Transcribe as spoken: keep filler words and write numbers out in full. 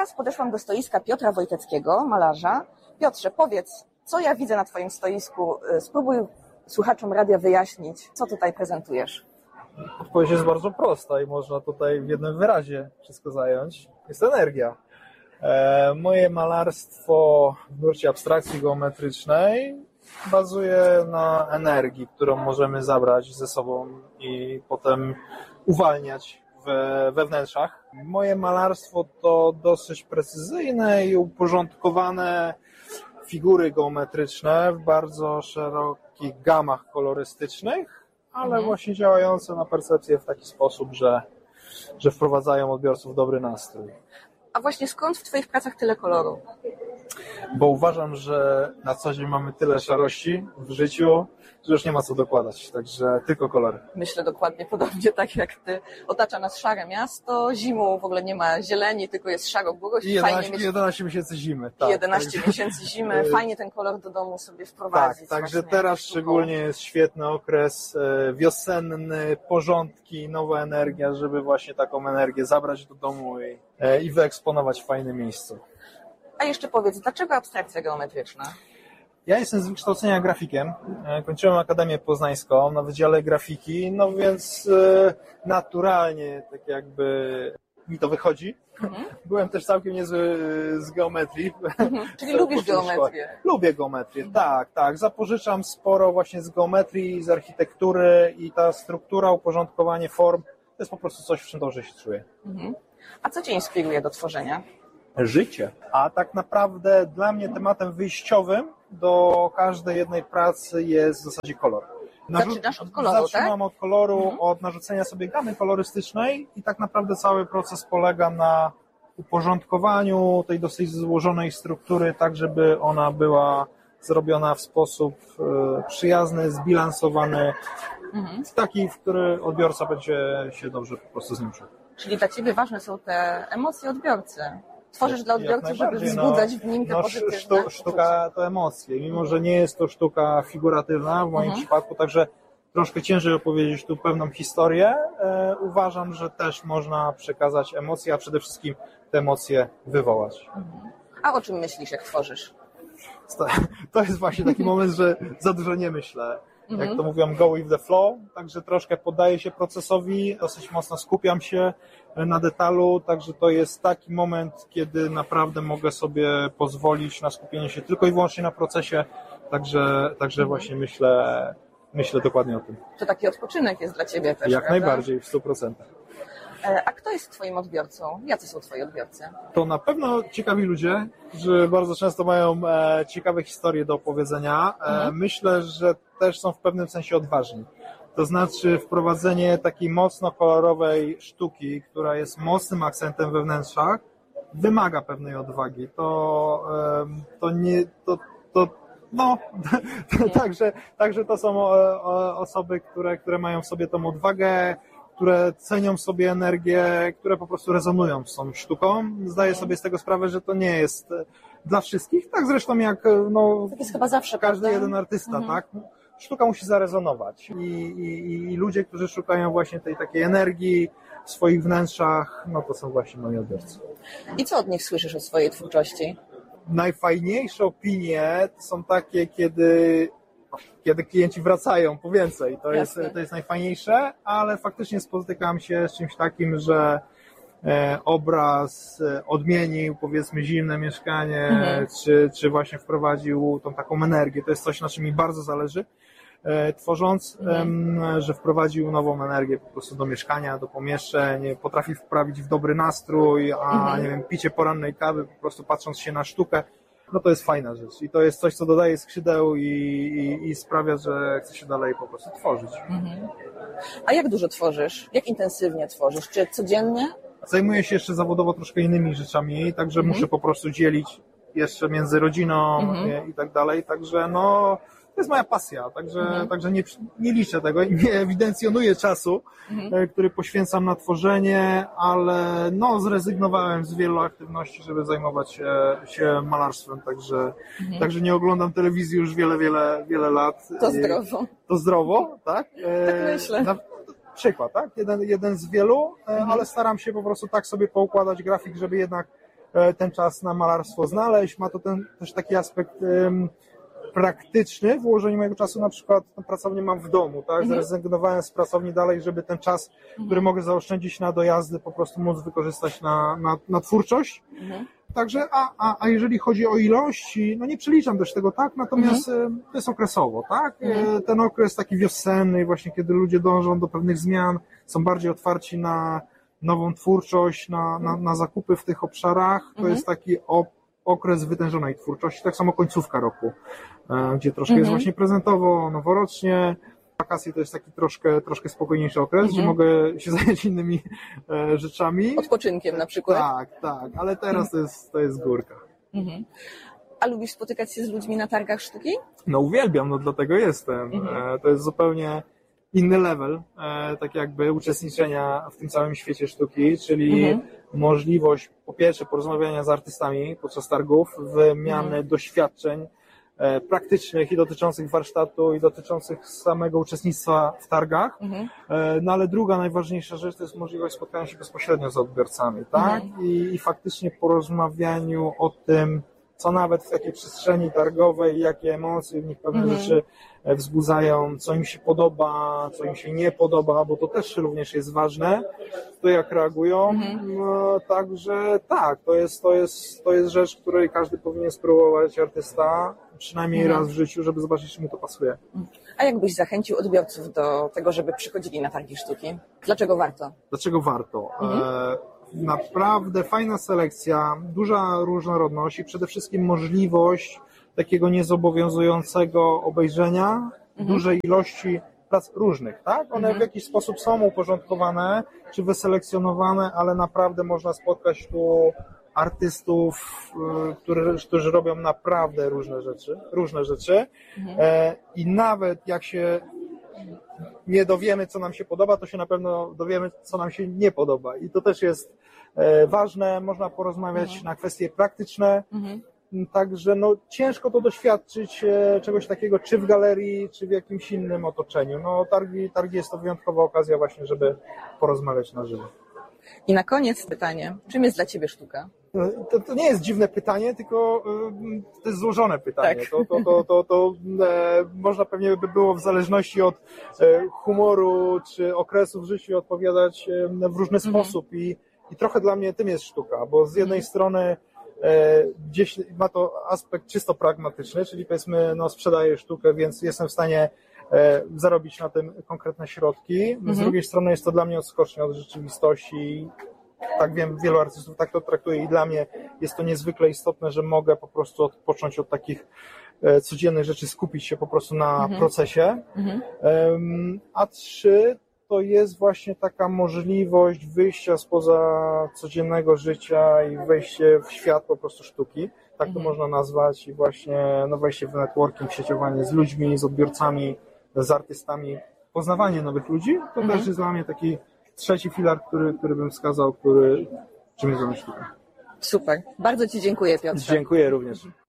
teraz podeszłam do stoiska Piotra Wojteckiego, malarza. Piotrze, powiedz, co ja widzę na twoim stoisku? Spróbuj słuchaczom radia wyjaśnić, co tutaj prezentujesz. Odpowiedź jest bardzo prosta i można tutaj w jednym wyrazie wszystko zająć. Jest to energia. E, moje malarstwo w nurcie abstrakcji geometrycznej bazuje na energii, którą możemy zabrać ze sobą i potem uwalniać we, we wnętrzach. Moje malarstwo to dosyć precyzyjne i uporządkowane figury geometryczne w bardzo szerokich gamach kolorystycznych, ale mhm. właśnie działające na percepcję w taki sposób, że, że wprowadzają odbiorców w dobry nastrój. A właśnie skąd w twoich pracach tyle koloru? Bo uważam, że na co dzień mamy tyle szarości w życiu, że już nie ma co dokładać, także tylko kolory. Myślę dokładnie podobnie tak jak ty. Otacza nas szare miasto, zimą w ogóle nie ma zieleni, tylko jest szaroburość. I jedenaście, mieć... jedenaście miesięcy zimy. Tak, jedenaście także... miesięcy zimy, fajnie ten kolor do domu sobie wprowadzić. Tak, także teraz szczególnie jest świetny okres wiosenny, porządki, nowa energia, żeby właśnie taką energię zabrać do domu i, i wyeksponować w fajnym miejscu. A jeszcze powiedz, dlaczego abstrakcja geometryczna? Ja jestem z wykształcenia grafikiem. Kończyłem Akademię Poznańską na Wydziale Grafiki, no więc naturalnie tak jakby mi to wychodzi. Mhm. Byłem też całkiem niezły z geometrii. Mhm. Czyli lubisz geometrię? Lubię geometrię, mhm. tak, tak. Zapożyczam sporo właśnie z geometrii, z architektury i ta struktura, uporządkowanie form, to jest po prostu coś, w czym dobrze się czuję. Mhm. A co cię inspiruje do tworzenia? Życie. A tak naprawdę dla mnie tematem wyjściowym do każdej jednej pracy jest w zasadzie kolor. Narzu- Zaczynasz od koloru, Zaczynam tak? od koloru, mhm. od narzucenia sobie gamy kolorystycznej i tak naprawdę cały proces polega na uporządkowaniu tej dosyć złożonej struktury, tak żeby ona była zrobiona w sposób e, przyjazny, zbilansowany, mhm. taki, w który odbiorca będzie się dobrze po prostu z nim czuł. Czyli dla ciebie ważne są te emocje odbiorcy. Tworzysz dla odbiorcy, żeby wzbudzać w nim te no, pozytywne sztu, Sztuka to emocje, mimo że nie jest to sztuka figuratywna w moim mhm. przypadku, także troszkę ciężej opowiedzieć tu pewną historię. E, uważam, że też można przekazać emocje, a przede wszystkim te emocje wywołać. Mhm. A o czym myślisz, jak tworzysz? To jest właśnie taki moment, że za dużo nie myślę. Jak to mówią, go with the flow, także troszkę poddaję się procesowi, dosyć mocno skupiam się na detalu, także to jest taki moment, kiedy naprawdę mogę sobie pozwolić na skupienie się tylko i wyłącznie na procesie, także, także właśnie myślę, myślę dokładnie o tym. To taki odpoczynek jest dla ciebie też, Jak prawda? najbardziej, w stu procentach. A kto jest twoim odbiorcą? Jacy są twoi odbiorcy? To na pewno ciekawi ludzie, którzy bardzo często mają e, ciekawe historie do opowiedzenia. E, mhm. Myślę, że też są w pewnym sensie odważni. To znaczy wprowadzenie takiej mocno kolorowej sztuki, która jest mocnym akcentem we wnętrzach, wymaga pewnej odwagi. To, e, to nie... To, to, no, także, także to są osoby, które, które mają w sobie tą odwagę, które cenią sobie energię, które po prostu rezonują z tą sztuką. Zdaję sobie z tego sprawę, że to nie jest dla wszystkich. Tak zresztą jak no, tak jest chyba zawsze, każdy prawda? jeden artysta, mhm. tak? Sztuka musi zarezonować. I, i, I ludzie, którzy szukają właśnie tej takiej energii w swoich wnętrzach, no to są właśnie moi odbiorcy. I co od nich słyszysz o swojej twórczości? Najfajniejsze opinie są takie, kiedy kiedy klienci wracają po więcej. To jest, to jest najfajniejsze, ale faktycznie spotykam się z czymś takim, że e, obraz odmienił, powiedzmy, zimne mieszkanie, mhm. czy, czy właśnie wprowadził tą taką energię. To jest coś, na czym mi bardzo zależy, e, tworząc, mhm. e, że wprowadził nową energię po prostu do mieszkania, do pomieszczeń, potrafi wprawić w dobry nastrój, a mhm. nie wiem, picie porannej kawy, po prostu patrząc się na sztukę, no to jest fajna rzecz i to jest coś, co dodaje skrzydeł i, i, i sprawia, że chce się dalej po prostu tworzyć. Mhm. A jak dużo tworzysz? Jak intensywnie tworzysz? Czy codziennie? Zajmuję się jeszcze zawodowo troszkę innymi rzeczami, także mhm. muszę po prostu dzielić jeszcze między rodziną mhm. i, i tak dalej, także no to jest moja pasja, także, mhm. także nie, nie liczę tego i nie ewidencjonuję czasu, mhm. który poświęcam na tworzenie, ale no zrezygnowałem z wielu aktywności, żeby zajmować się, się malarstwem, także, mhm. także nie oglądam telewizji już wiele, wiele, wiele lat. To zdrowo. To zdrowo, tak? Tak myślę. Na, przykład, tak? Jeden, jeden z wielu, mhm. ale staram się po prostu tak sobie poukładać grafik, żeby jednak ten czas na malarstwo znaleźć. Ma to ten, też taki aspekt um, praktyczny w ułożeniu mojego czasu, na przykład no, pracownię mam w domu, tak? Zrezygnowałem z pracowni dalej, żeby ten czas, który mogę zaoszczędzić na dojazdy, po prostu móc wykorzystać na, na, na twórczość. Mhm. Także, a, a, a jeżeli chodzi o ilości, no nie przeliczam też tego tak, natomiast mhm. to jest okresowo, tak? Mhm. Ten okres taki wiosenny, właśnie kiedy ludzie dążą do pewnych zmian, są bardziej otwarci na nową twórczość, na, na, na zakupy w tych obszarach, to mhm. jest taki op okres wytężonej twórczości, tak samo końcówka roku, gdzie troszkę mhm. jest właśnie prezentowo, noworocznie. Wakacje to jest taki troszkę, troszkę spokojniejszy okres, mhm. gdzie mogę się zająć innymi e, rzeczami. Odpoczynkiem na przykład. Tak, tak, ale teraz to jest, to jest górka. Mhm. A lubisz spotykać się z ludźmi na targach sztuki? No uwielbiam, no dlatego jestem. Mhm. E, to jest zupełnie inny level, e, tak jakby uczestniczenia w tym całym świecie sztuki, czyli mhm. możliwość po pierwsze porozmawiania z artystami podczas targów, wymiany mhm. doświadczeń e, praktycznych i dotyczących warsztatu i dotyczących samego uczestnictwa w targach, mhm. e, no ale druga najważniejsza rzecz to jest możliwość spotkania się bezpośrednio z odbiorcami, tak? Mhm. I, i faktycznie porozmawianiu o tym, co nawet w takiej przestrzeni targowej, jakie emocje w nich pewne mhm. rzeczy wzbudzają, co im się podoba, co im się nie podoba, bo to też również jest ważne, to jak reagują. Mhm. No, także tak, to jest, to, jest, to jest rzecz, której każdy powinien spróbować, artysta, przynajmniej mhm. raz w życiu, żeby zobaczyć, czy mu to pasuje. A jak byś zachęcił odbiorców do tego, żeby przychodzili na targi sztuki? Dlaczego warto? Dlaczego warto? Mhm. E Naprawdę fajna selekcja, duża różnorodność i przede wszystkim możliwość takiego niezobowiązującego obejrzenia mhm. dużej ilości prac różnych, tak? One mhm. w jakiś sposób są uporządkowane czy wyselekcjonowane, ale naprawdę można spotkać tu artystów, którzy, którzy robią naprawdę różne rzeczy, różne rzeczy mhm. e, i nawet jak się nie dowiemy, co nam się podoba, to się na pewno dowiemy, co nam się nie podoba. I to też jest e, ważne, można porozmawiać mhm. na kwestie praktyczne, mhm. także no, ciężko to doświadczyć e, czegoś takiego, czy w galerii, czy w jakimś innym otoczeniu. No, targi, targi jest to wyjątkowa okazja właśnie, żeby porozmawiać na żywo. I na koniec pytanie, czym jest dla Ciebie sztuka? To, to nie jest dziwne pytanie, tylko to jest złożone pytanie. Tak. To, to, to, to, to e, można pewnie by było w zależności od e, humoru czy okresu w życiu odpowiadać e, w różny mhm. sposób i, i trochę dla mnie tym jest sztuka, bo z jednej mhm. strony e, gdzieś ma to aspekt czysto pragmatyczny, czyli powiedzmy no, sprzedaję sztukę, więc jestem w stanie e, zarobić na tym konkretne środki. Mhm. Z drugiej strony jest to dla mnie odskocznia od rzeczywistości. Tak wiem, wielu artystów tak to traktuje i dla mnie jest to niezwykle istotne, że mogę po prostu odpocząć od takich e, codziennych rzeczy, skupić się po prostu na mhm. procesie. Mhm. Um, a trzy to jest właśnie taka możliwość wyjścia spoza codziennego życia i wejście w świat po prostu sztuki. Tak to mhm. można nazwać i właśnie no, wejście w networking, sieciowanie z ludźmi, z odbiorcami, z artystami, poznawanie nowych ludzi. To mhm. też jest dla mnie taki trzeci filar, który, który bym wskazał, który czym jest dla mnie sztuka. Super. Bardzo Ci dziękuję, Piotrze. Dziękuję również.